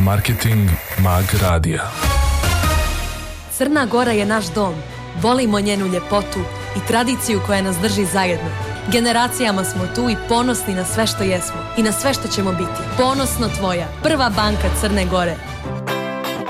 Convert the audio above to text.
Marketing Mag Radija. Crna Gora je naš dom. Volimo njenu ljepotu i tradiciju koja nas drži zajedno. Generacijama smo tu i ponosni na sve što jesmo i na sve što ćemo biti. Ponosno tvoja, prva banka Crne Gore.